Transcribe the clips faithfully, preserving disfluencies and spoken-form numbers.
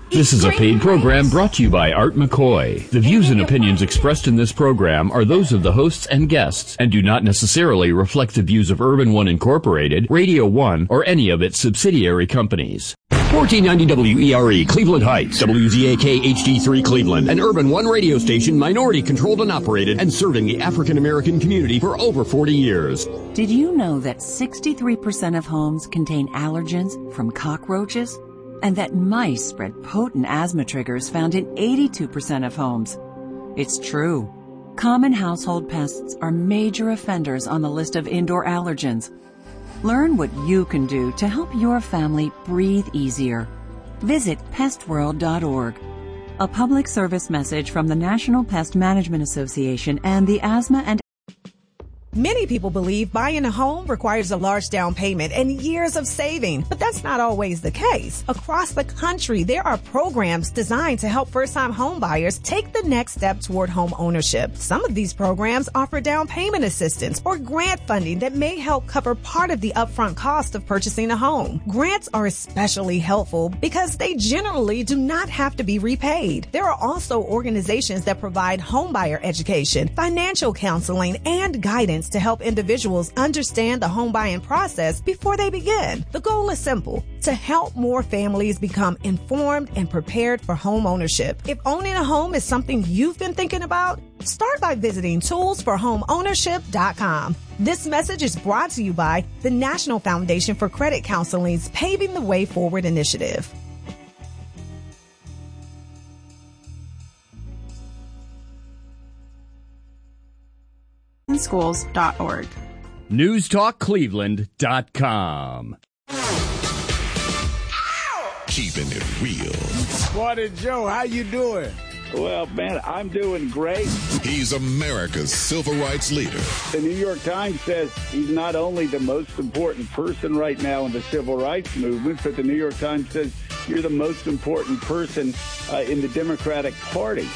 This is a paid program brought to you by Art McCoy. The views and opinions expressed in this program are those of the hosts and guests and do not necessarily reflect the views of Urban One Incorporated, Radio One, or any of its subsidiary companies. fourteen ninety W E R E, Cleveland Heights, W Z A K H D three Cleveland, an Urban One radio station minority controlled and operated and serving the African American community for over forty years. Did you know that sixty-three percent of homes contain allergens from cockroaches? And that mice spread potent asthma triggers found in eighty-two percent of homes? It's true. Common household pests are major offenders on the list of indoor allergens. Learn what you can do to help your family breathe easier. Visit pest world dot org. A public service message from the National Pest Management Association and the Asthma and Many people believe buying a home requires a large down payment and years of saving, but that's not always the case. Across the country, there are programs designed to help first-time home buyers take the next step toward home ownership. Some of these programs offer down payment assistance or grant funding that may help cover part of the upfront cost of purchasing a home. Grants are especially helpful because they generally do not have to be repaid. There are also organizations that provide homebuyer education, financial counseling, and guidance to help individuals understand the home buying process before they begin. The goal is simple: to help more families become informed and prepared for home ownership. If owning a home is something you've been thinking about, start by visiting tools for home ownership dot com. This message is brought to you by the National Foundation for Credit Counseling's Paving the Way Forward initiative. schools dot org. news talk cleveland dot com. Keeping it real. Squatty Joe, how you doing? Well, man, I'm doing great. He's America's civil rights leader. The New York Times says he's not only the most important person right now in the civil rights movement, but the New York Times says you're the most important person uh, in the Democratic Party.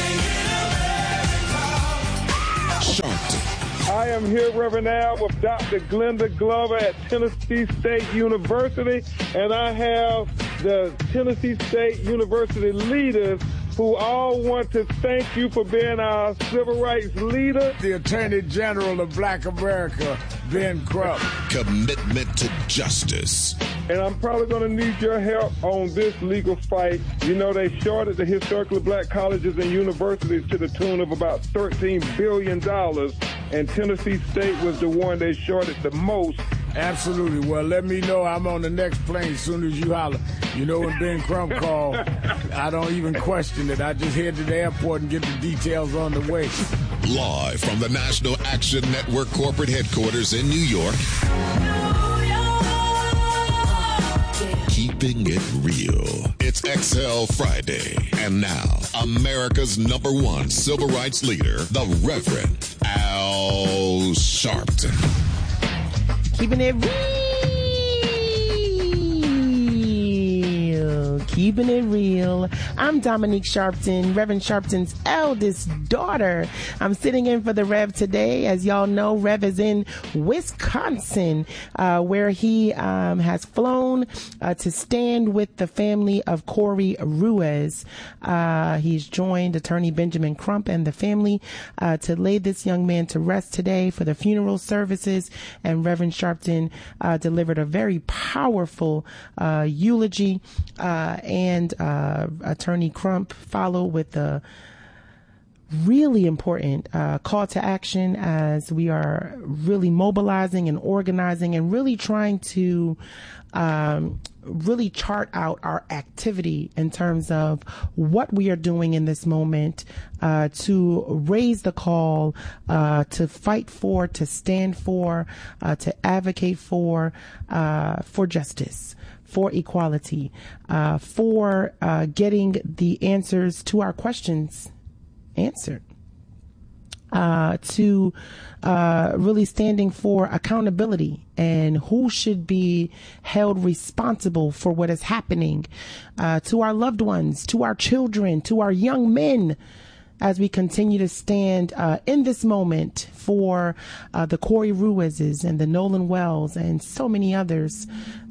Sharpton. I am here, Reverend Al, with Doctor Glenda Glover at Tennessee State University, and I have the Tennessee State University leaders who all want to thank you for being our civil rights leader. The Attorney General of Black America, Ben Crump. Commitment to justice. And I'm probably going to need your help on this legal fight. You know, they shorted the historically black colleges and universities to the tune of about thirteen billion dollars, and Tennessee State was the one they shorted the most. Absolutely. Well, let me know. I'm on the next plane as soon as you holler. You know, when Ben Crump called, I don't even question it. I just head to the airport and get the details on the way. Live from the National Action Network corporate headquarters in New York. Keeping it real. It's X L Friday. And now, America's number one civil rights leader, the Reverend Al Sharpton. Keeping it real. Keeping it real. I'm Dominique Sharpton, Reverend Sharpton's eldest daughter. I'm sitting in for the Rev today. As y'all know, Rev is in Wisconsin, uh, where he um, has flown uh, to stand with the family of Corey Ruiz. Uh, he's joined attorney Benjamin Crump and the family uh, to lay this young man to rest today for the funeral services. And Reverend Sharpton uh, delivered a very powerful uh, eulogy, uh, and uh, attorney Crump followed with a really important uh, call to action as we are really mobilizing and organizing and really trying to um, really chart out our activity in terms of what we are doing in this moment uh, to raise the call, uh, to fight for, to stand for, uh, to advocate for, uh, for justice, for equality, uh, for uh, getting the answers to our questions answered, uh, to uh, really standing for accountability and who should be held responsible for what is happening uh, to our loved ones, to our children, to our young men, as we continue to stand uh, in this moment for uh, the Corey Ruizes and the Nolan Wells and so many others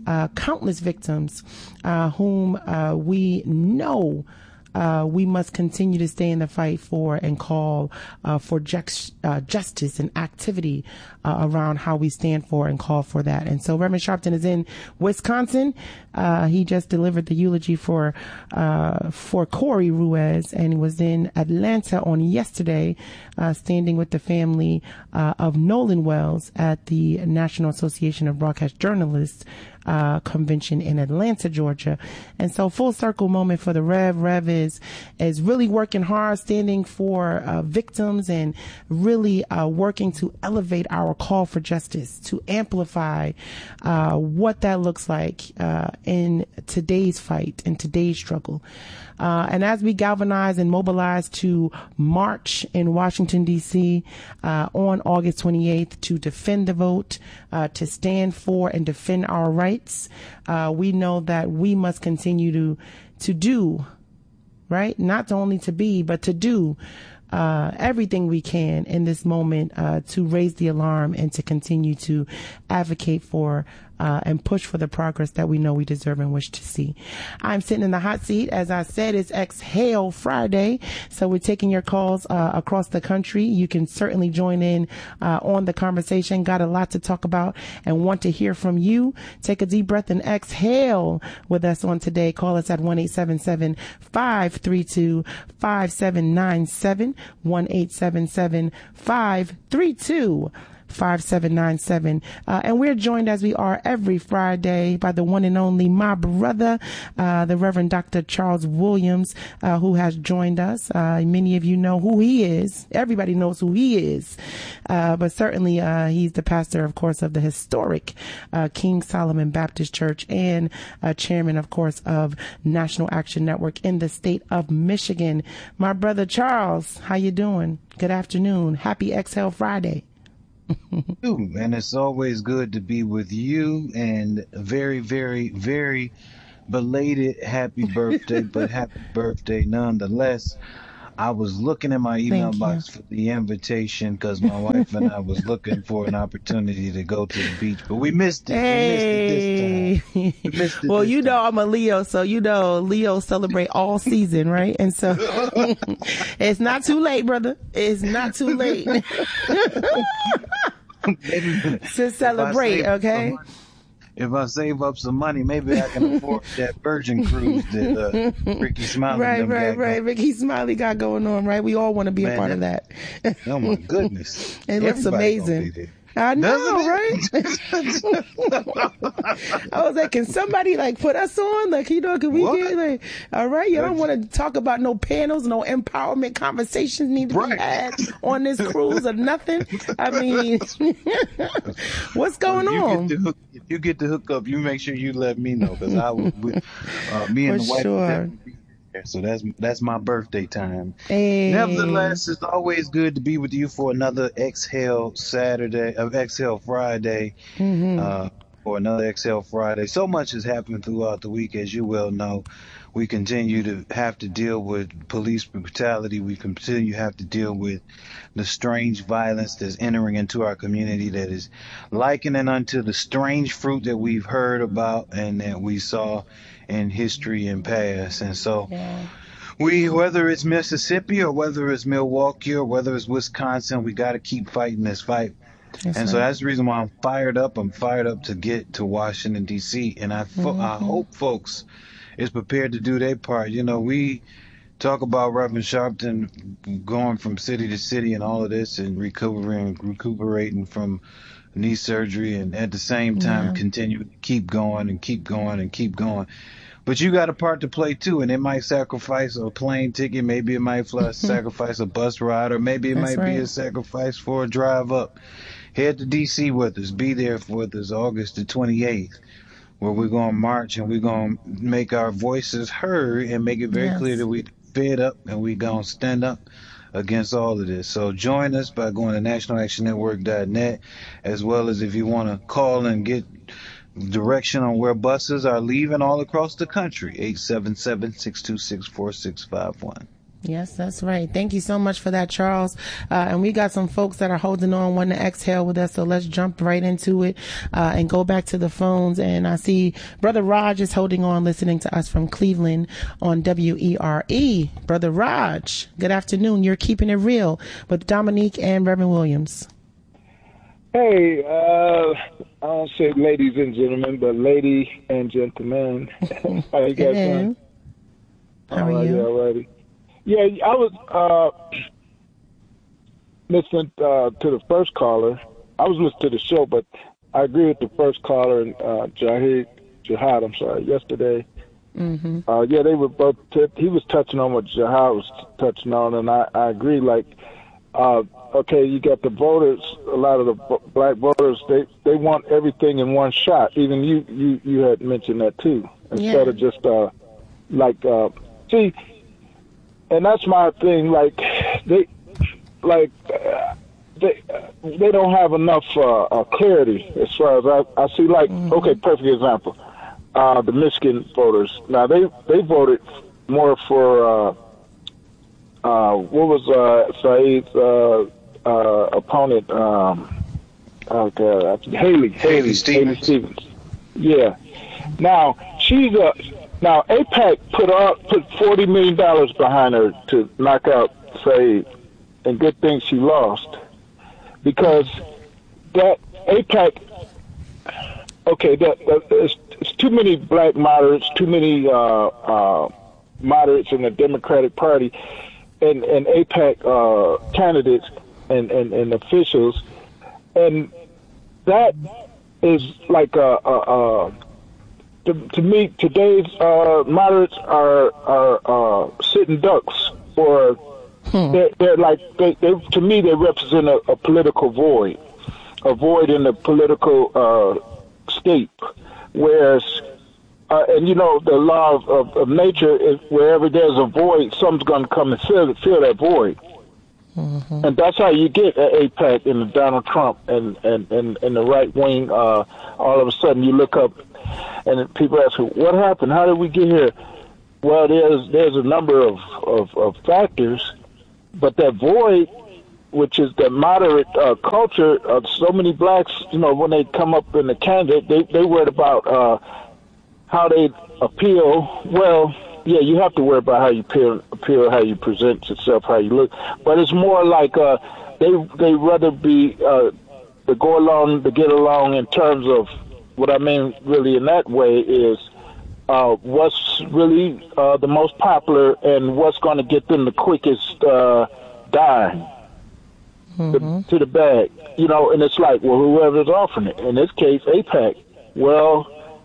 uh, countless victims uh, whom uh, we know Uh, we must continue to stay in the fight for and call uh, for just, uh, justice and activity uh, around how we stand for and call for that. And so Reverend Sharpton is in Wisconsin. Uh, he just delivered the eulogy for uh, for Corey Ruiz, and he was in Atlanta on yesterday, uh, standing with the family uh, of Nolan Wells at the National Association of Broadcast Journalists Uh, convention in Atlanta, Georgia. And so full circle moment for the Rev. Rev is, is really working hard, standing for uh, victims and really uh, working to elevate our call for justice, to amplify uh, what that looks like uh, in today's fight, in today's struggle. Uh, and as we galvanize and mobilize to march in Washington, D C uh, on August twenty-eighth to defend the vote, uh, to stand for and defend our rights, uh, we know that we must continue to to do, right? Not only to be, but to do uh, everything we can in this moment uh, to raise the alarm and to continue to advocate for Uh, and push for the progress that we know we deserve and wish to see. I'm sitting in the hot seat. As I said, it's Exhale Friday. So we're taking your calls uh, across the country. You can certainly join in uh, on the conversation. Got a lot to talk about and want to hear from you. Take a deep breath and exhale with us on today. Call us at one eight seven seven, five three two, five seven nine seven, one eight seven seven, five three two, five seven nine seven. Uh, and we're joined as we are every Friday by the one and only my brother, uh, the Reverend Doctor Charles Williams, uh, who has joined us. Uh, many of you know who he is. Everybody knows who he is. Uh, but certainly, uh, he's the pastor, of course, of the historic, uh, King Solomon Baptist Church and uh, chairman, of course, of National Action Network in the state of Michigan. My brother Charles, how you doing? Good afternoon. Happy Exhale Friday. And it's always good to be with you, and very, very, very belated happy birthday, but happy birthday nonetheless. I was looking in my email Thank box you. for the invitation because my wife and I was looking for an opportunity to go to the beach, but we missed it. Hey. We missed it this time. We missed it Well, this you know time. I'm a Leo, so you know Leo celebrate all season, right? And so it's not too late, brother. It's not too late to celebrate, okay? Some, if I save up some money, maybe I can afford that Virgin cruise that uh, Ricky Smiley Right, them right, got right. going. Ricky Smiley got going on, right? We all want to be Man, a part of that. Oh my goodness. It looks Everybody gonna be amazing. there. I know, Doesn't right? I was like, can somebody like put us on? Like, you know, can we What? get like, all right, you don't want to talk about no panels, no empowerment conversations need to Right. be had on this cruise or nothing. I mean, what's going Well, if you on? Get to hook, if you get to hook up, you make sure you let me know because I will. With, uh, me and For the wife. sure. will definitely be there. So that's that's my birthday time. Hey. Nevertheless, it's always good to be with you for another Exhale Saturday, of uh, Exhale Friday, Mm-hmm. uh, for another Exhale Friday. So much has happened throughout the week, as you well know. We continue to have to deal with police brutality. We continue to have to deal with the strange violence that's entering into our community that is likening unto the strange fruit that we've heard about and that we saw in history and past. And so Yeah. we, whether it's Mississippi or whether it's Milwaukee or whether it's Wisconsin, we got to keep fighting this fight. That's and so right. that's the reason why I'm fired up. I'm fired up to get to Washington, D C, and I, fo- Mm-hmm. I hope folks is prepared to do their part. You know, we talk about Reverend Sharpton going from city to city and all of this and recovering, recuperating from knee surgery, and at the same time Yeah. continue to keep going and keep going and keep going. But you got a part to play too, and it might sacrifice a plane ticket, maybe it might fly, sacrifice a bus ride, or maybe it That's might be right. a sacrifice for a drive up. Head to D C with us. Be there with us August the twenty-eighth, where we're going to march and we're going to make our voices heard and make it very Yes. clear that we fed up and we're going to stand up against all of this. So join us by going to national action network dot net, as well as if you want to call and get direction on where buses are leaving all across the country, eight seven seven, six two six, four six five one. Yes, that's right. Thank you so much for that, Charles. Uh, and we got some folks that are holding on, want to exhale with us. So let's jump right into it uh, and go back to the phones. And I see Brother Raj is holding on, listening to us from Cleveland on W E R E. Brother Raj, good afternoon. You're keeping it real with Dominique and Reverend Williams. Hey, uh, I don't say ladies and gentlemen, but lady and gentlemen. How you guys doing? How are you? Already. Yeah, I was uh, listening uh, to the first caller. I was listening to the show, but I agree with the first caller and uh, Jahid, Jihad. I'm sorry, yesterday. Mm-hmm. Uh, yeah, they were both. T- he was touching on what Jihad was t- touching on, and I, I agree. Like, uh, okay, you got the voters. A lot of the b- black voters, they, they want everything in one shot. Even you, you, you had mentioned that too. Instead Yeah. of just uh, like, uh, see. And that's my thing. Like they, like uh, they, uh, they don't have enough uh, uh, clarity as far as I, I see. Like, mm-hmm. okay, perfect example. Uh, the Michigan voters. Now they they voted more for uh, uh, what was uh, Saeed's uh, uh, opponent? Um, oh God, Haley. Haley Stevens. Haley Stevens. Yeah. Now she's a. Now, AIPAC put up, put forty million dollars behind her to knock out Saeed, and good thing she lost. Because that AIPAC, okay, that, that it's, it's too many black moderates, too many uh, uh, moderates in the Democratic Party, and, and AIPAC uh, candidates and, and, and officials, and that is like a... a, a To, to me, today's uh, moderates are are uh, sitting ducks, or hmm. they're, they're like they, they. To me, they represent a, a political void, a void in the political uh, scape. Whereas, uh, and you know, the law of, of, of nature is wherever there's a void, something's going to come and fill fill that void. Mm-hmm. And that's how you get at AIPAC and Donald Trump and and, and, and the right wing. Uh, all of a sudden, you look up. And people ask, what happened? How did we get here? Well, there's there's a number of, of, of factors, but that void, which is the moderate uh, culture of so many blacks, you know, when they come up in the candidate, they, they worried about uh, how they appeal. Well, yeah, you have to worry about how you appeal, appeal, how you present yourself, how you look. But it's more like uh, they they rather be uh, to go along, to get along in terms of, what I mean really in that way is uh, what's really uh, the most popular and what's going to get them the quickest uh, dime mm-hmm. to, to the bag. You know, and it's like, well, whoever's offering it. In this case, AIPAC. Well,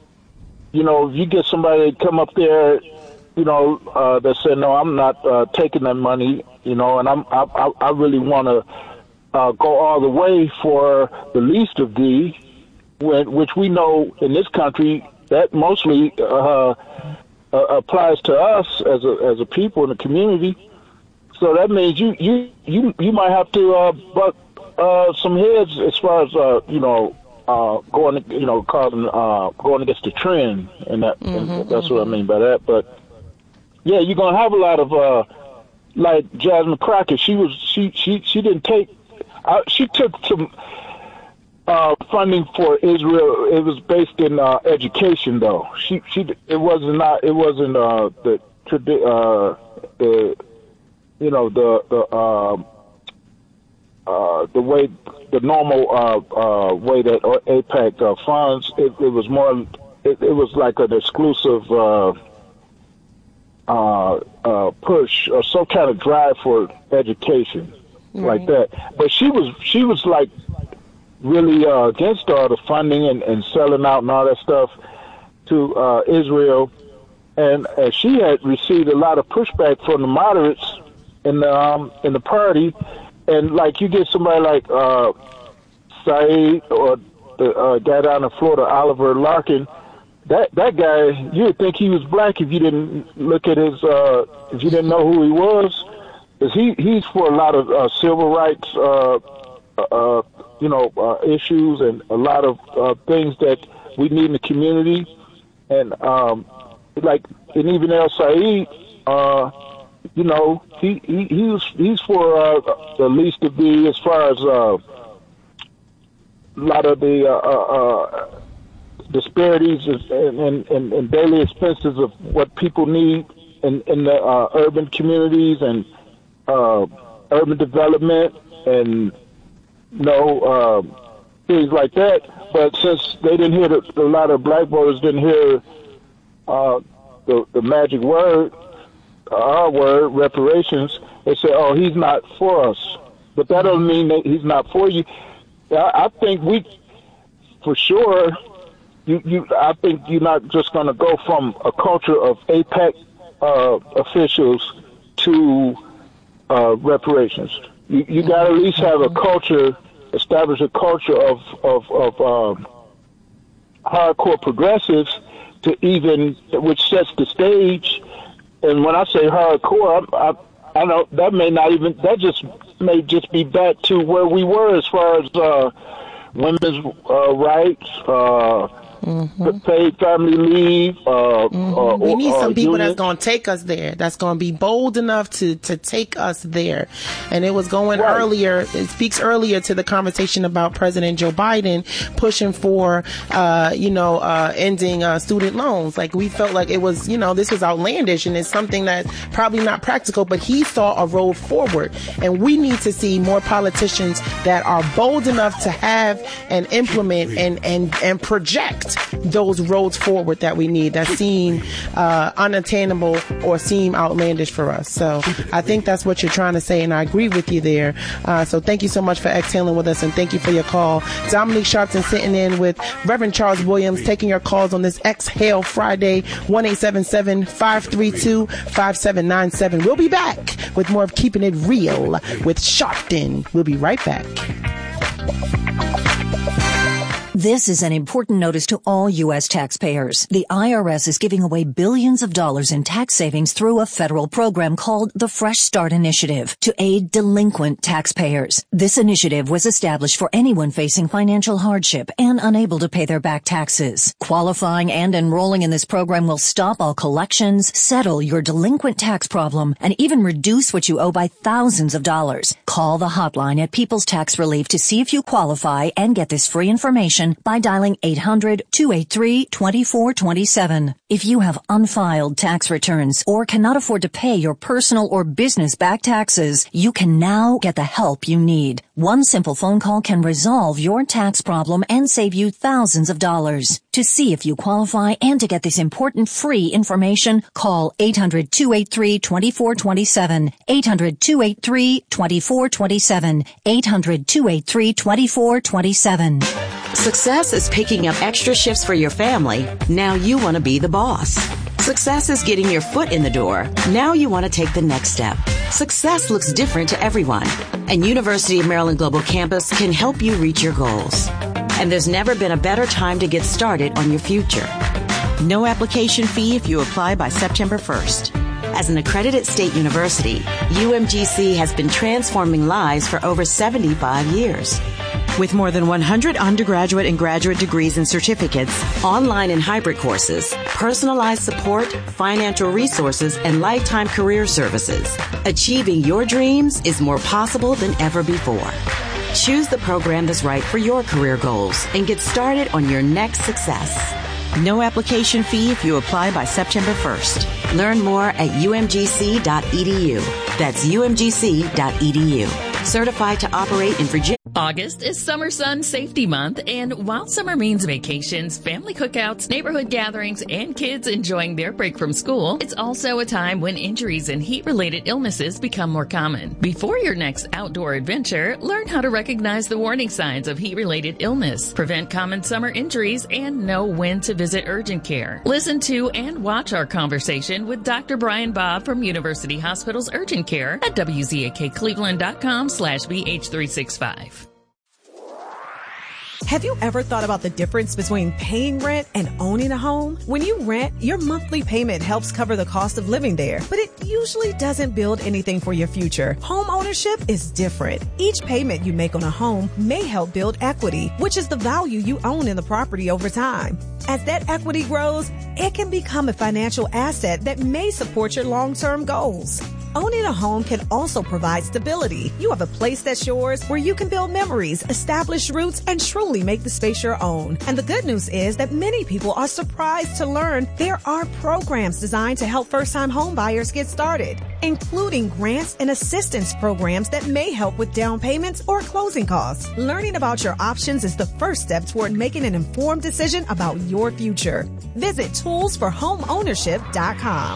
you know, if you get somebody to come up there, you know, uh, that said, no, I'm not uh, taking that money, you know, and I'm, I, I, I really want to uh, go all the way for the least of these. When, which we know in this country that mostly uh, uh, applies to us as a as a people in the community. So that means you you you, you might have to uh, butt uh, some heads as far as uh, you know uh, going you know causing uh, going against the trend, and that mm-hmm, and that's mm-hmm. what I mean by that. But yeah, you're gonna have a lot of uh, like Jasmine Crockett. She was she she she didn't take uh, she took some. Uh, funding for Israel. It was based in uh, education, though. She, she, it wasn't not. It wasn't uh, the, uh, the, you know, the the uh, uh, the way, the normal uh, uh, way that AIPAC uh, funds. It, it was more. It, it was like an exclusive uh, uh, uh, push or some kind of drive for education, right. like that. But she was, she was like. really uh, against all the funding and, and selling out and all that stuff to uh, Israel. And uh, she had received a lot of pushback from the moderates in the, um, in the party. And, like, you get somebody like uh, Saeed or the uh, guy down in Florida, Oliver Larkin, that that guy, you would think he was black if you didn't look at his, uh, if you didn't know who he was. Because he, he's for a lot of uh, civil rights uh, uh you know, uh, issues and a lot of uh, things that we need in the community. And, um, like, and even El Saeed, uh, you know, he, he he's he's for uh, the least to be as far as uh, a lot of the uh, uh, disparities and, and, and, and daily expenses of what people need in, in the uh, urban communities and uh, urban development and you know uh, things like that. But since they didn't hear the, a lot of black voters didn't hear uh, the the magic word. Our word, reparations, they say, oh, he's not for us. But that doesn't mean that he's not for you. I, I think we, for sure, you, you, I think you're not just going to go from a culture of AIPAC uh, officials to uh, reparations. You, you got to at least have a culture, establish a culture of, of, of um, hardcore progressives to even, which sets the stage. And when I say hardcore, I, I, I know that may not even, that just may just be back to where we were as far as uh, women's uh, rights, uh, mm-hmm. paid family leave. Uh, mm-hmm. uh, we need some uh, people union. that's going to take us there, that's going to be bold enough to, to take us there. And it was going right. earlier, it speaks earlier to the conversation about President Joe Biden pushing for, uh, you know, uh, ending uh, student loans. Like, we felt like it was, you know, this was outlandish and it's something that's probably not practical, but he saw a road forward. And we need to see more politicians that are bold enough to have and implement and, and, and project those roads forward that we need that seem uh, unattainable or seem outlandish for us. So I think that's what you're trying to say, and I agree with you there. Uh, so thank you so much for exhaling with us, and thank you for your call. Dominique Sharpton sitting in with Reverend Charles Williams, taking your calls on this Exhale Friday, one eight seven seven, five three two, five seven nine seven. We'll be back with more of Keeping It Real with Sharpton. We'll be right back. This is an important notice to all U S taxpayers. The I R S is giving away billions of dollars in tax savings through a federal program called the Fresh Start Initiative to aid delinquent taxpayers. This initiative was established for anyone facing financial hardship and unable to pay their back taxes. Qualifying and enrolling in this program will stop all collections, settle your delinquent tax problem, and even reduce what you owe by thousands of dollars. Call the hotline at People's Tax Relief to see if you qualify and get this free information by dialing eight hundred, two eight three, two four two seven. If you have unfiled tax returns or cannot afford to pay your personal or business back taxes, you can now get the help you need. One simple phone call can resolve your tax problem and save you thousands of dollars. To see if you qualify and to get this important free information, call eight hundred, two eight three, two four two seven, eight hundred, two eight three, two four two seven, eight hundred, two eight three, two four two seven. Success is picking up extra shifts for your family. Now you want to be the boss. Success is getting your foot in the door. Now you want to take the next step. Success looks different to everyone, and University of Maryland Global Campus can help you reach your goals. And there's never been a better time to get started on your future. No application fee if you apply by September first. As an accredited state university, U M G C has been transforming lives for over seventy-five years. With more than one hundred undergraduate and graduate degrees and certificates, online and hybrid courses, personalized support, financial resources, and lifetime career services, achieving your dreams is more possible than ever before. Choose the program that's right for your career goals and get started on your next success. No application fee if you apply by September first. Learn more at U M G C dot E D U. That's U M G C dot E D U. Certified to operate in Virginia. August is Summer Sun Safety Month, and while summer means vacations, family cookouts, neighborhood gatherings, and kids enjoying their break from school, it's also a time when injuries and heat-related illnesses become more common. Before your next outdoor adventure, learn how to recognize the warning signs of heat-related illness, prevent common summer injuries, and know when to visit urgent care. Listen to and watch our conversation with Doctor Brian Bob from University Hospital's Urgent Care at W Z A K Cleveland dot com slash B H three sixty-five. Have you ever thought about the difference between paying rent and owning a home? When you rent, your monthly payment helps cover the cost of living there, but it usually doesn't build anything for your future. Home ownership is different. Each payment you make on a home may help build equity, which is the value you own in the property over time. As that equity grows, it can become a financial asset that may support your long-term goals. Owning a home can also provide stability. You have a place that's yours where you can build memories, establish roots, and truly make the space your own. And the good news is that many people are surprised to learn there are programs designed to help first-time home buyers get started, including grants and assistance programs that may help with down payments or closing costs. Learning about your options is the first step toward making an informed decision about your future. Visit tools for home ownership dot com.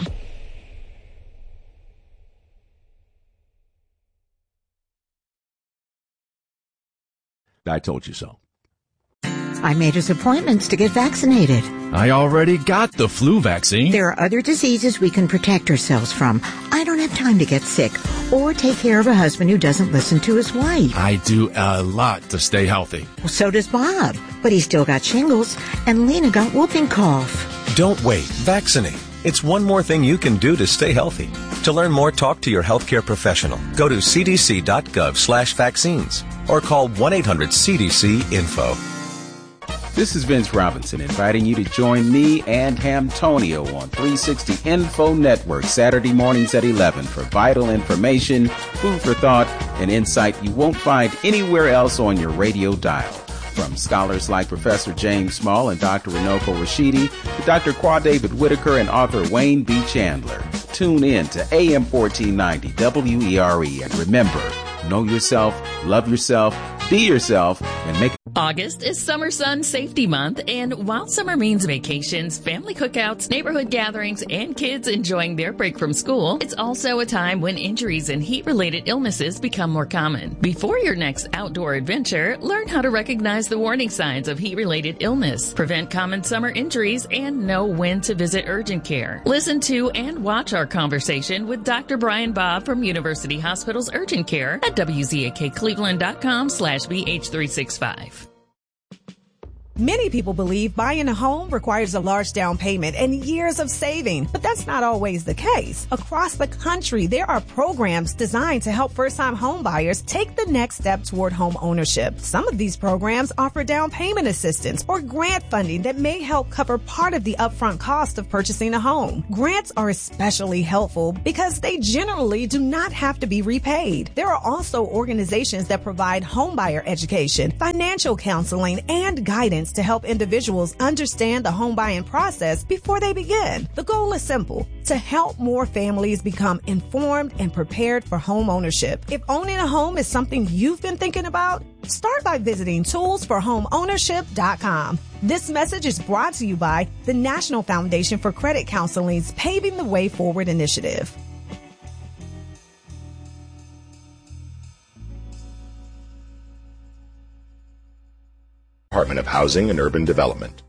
I told you so. I made us appointments to get vaccinated. I already got the flu vaccine. There are other diseases we can protect ourselves from. I don't have time to get sick or take care of a husband who doesn't listen to his wife. I do a lot to stay healthy. Well, so does Bob, but he's still got shingles, and Lena got whooping cough. Don't wait. Vaccinate. It's one more thing you can do to stay healthy. To learn more, talk to your healthcare professional. Go to c d c dot gov slash vaccines or call one eight hundred C D C info. This is Vince Robinson inviting you to join me and Hamtonio on three sixty Info Network Saturday mornings at eleven for vital information, food for thought, and insight you won't find anywhere else on your radio dial. From scholars like Professor James Small and Doctor Runoko Rashidi to Doctor Quadavid Whitaker and author Wayne B. Chandler. Tune in to A M fourteen ninety W E R E and remember, know yourself, love yourself, be yourself, and make August is Summer Sun Safety Month, and while summer means vacations, family cookouts, neighborhood gatherings, and kids enjoying their break from school, it's also a time when injuries and heat-related illnesses become more common. Before your next outdoor adventure, learn how to recognize the warning signs of heat-related illness, prevent common summer injuries, and know when to visit urgent care. Listen to and watch our conversation with Doctor Brian Bob from University Hospital's Urgent Care at W Z A K Cleveland dot com slash B H three sixty-five. Many people believe buying a home requires a large down payment and years of saving, but that's not always the case. Across the country, there are programs designed to help first-time home buyers take the next step toward home ownership. Some of these programs offer down payment assistance or grant funding that may help cover part of the upfront cost of purchasing a home. Grants are especially helpful because they generally do not have to be repaid. There are also organizations that provide homebuyer education, financial counseling, and guidance to help individuals understand the home buying process before they begin. The goal is simple: to help more families become informed and prepared for home ownership. If owning a home is something you've been thinking about, start by visiting tools for home ownership dot com. This message is brought to you by the National Foundation for Credit Counseling's Paving the Way Forward initiative. Department of Housing and Urban Development.